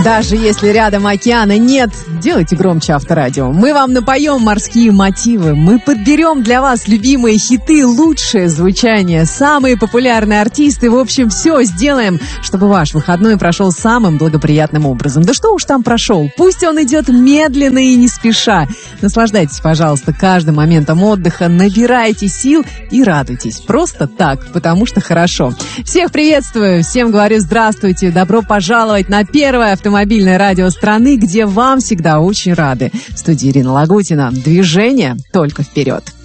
Даже если рядом океана нет, делайте громче Авторадио. Мы вам напоем морские мотивы. Мы подберем для вас любимые хиты, лучшее звучание, самые популярные артисты. В общем, все сделаем, чтобы ваш выходной прошел самым благоприятным образом. Да что уж там прошел. Пусть он идет медленно и не спеша. Наслаждайтесь, пожалуйста, каждым моментом отдыха. Набирайте сил и радуйтесь. Просто так, потому что хорошо. Всех приветствую, всем говорю здравствуйте. Добро пожаловать на первое автомобильное радио страны, где вам всегда очень рады. В студии Ирина Лагутина. Движение только вперед.